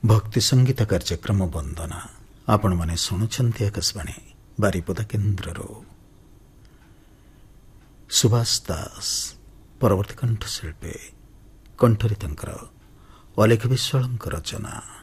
भक्ति संगीत कार्यक्रम वंदना आपण माने शुणुछंती आकाशवाणी बारिपदा केन्द्र सुभाष दास परवर्ती कंठशिल्पी कंठरी अलेख विश्वाल रचना।